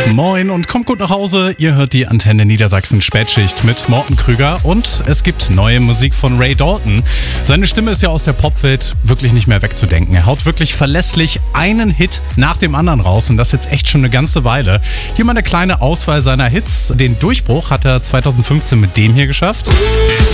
Moin und kommt gut nach Hause. Ihr hört die Antenne Niedersachsen Spätschicht mit Morten Krüger und es gibt neue Musik von Ray Dalton. Seine Stimme ist ja aus der Popwelt wirklich nicht mehr wegzudenken. Er haut wirklich verlässlich einen Hit nach dem anderen raus und das jetzt echt schon eine ganze Weile. Hier mal eine kleine Auswahl seiner Hits. Den Durchbruch hat er 2015 mit dem hier geschafft.